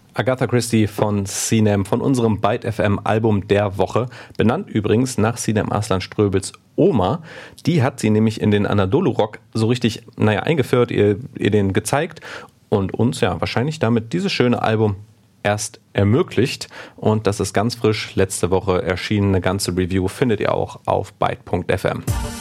Agatha Christie von Sinem, von unserem Byte FM Album der Woche. Benannt übrigens nach Sinem Arslan Ströbels Oma. Die hat sie nämlich in den Anadolu Rock so richtig, eingeführt, ihr den gezeigt und uns wahrscheinlich damit dieses schöne Album erst ermöglicht. Und das ist ganz frisch letzte Woche erschienen. Eine ganze Review findet ihr auch auf byte.fm.